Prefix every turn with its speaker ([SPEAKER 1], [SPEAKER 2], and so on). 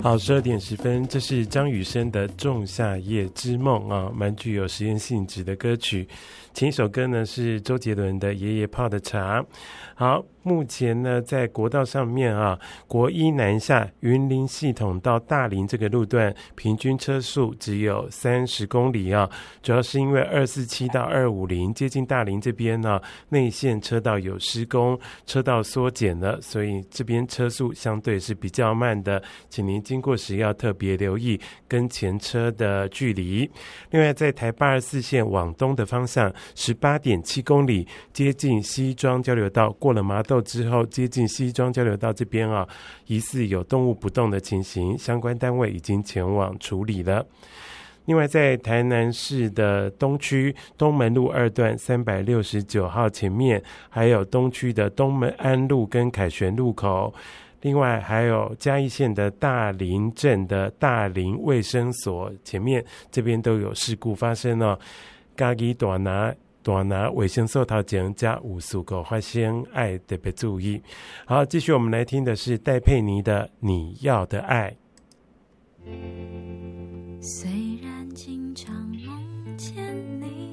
[SPEAKER 1] 好，12:10，这是张雨生的《仲夏夜之梦》啊，蛮具有实验性质的歌曲。前一首歌呢是周杰伦的《爷爷泡的茶》。好，目前呢在国道上面啊，国一南下云林系统到大林这个路段，平均车速只有30公里啊，主要是因为247到250接近大林这边呢，内线车道有施工，车道缩减了，所以这边车速相对是比较慢的，请您经过时要特别留意跟前车的距离。另外在台824线往东的方向18.7公里，接近西庄交流道，过了麻豆之后接近西庄交流道这边啊，疑似有动物不动的情形，相关单位已经前往处理了。另外在台南市的东区东门路2段369号前面，还有东区的东门安路跟凯旋路口，另外还有嘉义县的大林镇的大林卫生所前面，这边都有事故发生哦。嘉义大拿卫生所头前加有事故发生，爱特别注意。好，继续我们来听的是戴佩妮的《你要的爱》。
[SPEAKER 2] 虽然经常梦见你，